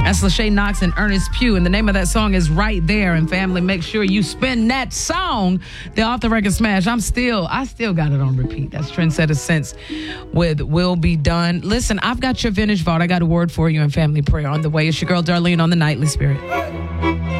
That's Lachey Knox and Ernest Pugh. And the name of that song is Right There. And family, make sure you spin that song. The off the record smash. I still got it on repeat. That's Trendsetter Sense with Will Be Done. Listen, I've got your vintage vault. I got a word for you in family prayer on the way. It's your girl Darlene on the Nightly Spirit.